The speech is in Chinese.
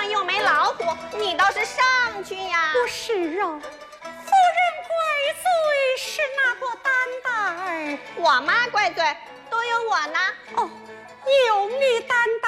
上又没老虎，你倒是上去呀！ 不是啊，夫人怪罪是哪个担待？ 我妈怪罪，都有我呢。 哦，有你担